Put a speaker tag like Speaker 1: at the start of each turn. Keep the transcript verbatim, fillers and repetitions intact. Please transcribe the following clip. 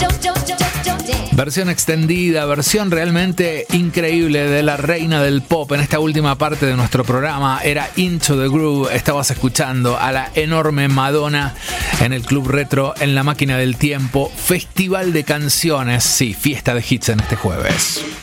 Speaker 1: Versión extendida, versión realmente increíble de la reina del pop en esta última parte de nuestro programa. Era Into the Groove. Estabas escuchando a la enorme Madonna en el Club Retro, en la máquina del tiempo. Festival de canciones, sí, fiesta de hits en este jueves.